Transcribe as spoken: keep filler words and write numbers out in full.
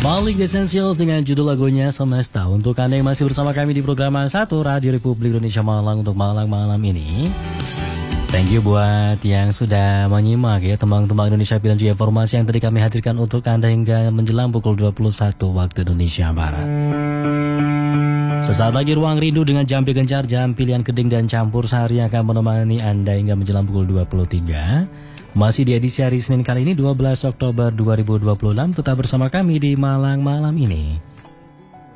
Malik The Essentials dengan judul lagunya Semesta. Untuk Anda yang masih bersama kami di program satu Radio Republik Indonesia Malang untuk malam-malam ini, thank you buat yang sudah menyimak ya Tembang-tembang Indonesia Pilihan juga informasi yang tadi kami hadirkan untuk Anda hingga menjelang pukul dua puluh satu waktu Indonesia Barat. Sesaat lagi Ruang Rindu dengan Jampi Gencar, Jam Pilihan Keding dan Campur Sari akan menemani Anda hingga menjelang pukul dua puluh tiga. Masih di edisi hari Senin kali ini dua belas Oktober dua ribu dua puluh enam. Tetap bersama kami di Malang Malam ini.